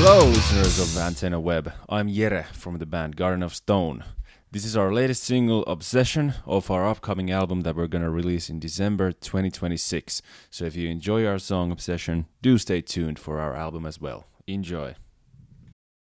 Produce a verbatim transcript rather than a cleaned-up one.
Hello, listeners of Antenna Web. I'm Jere from the band Garden of Stone. This is our latest single, Obsession, of our upcoming album that we're going to release in December twenty twenty-six. So if you enjoy our song Obsession, do stay tuned for our album as well. Enjoy.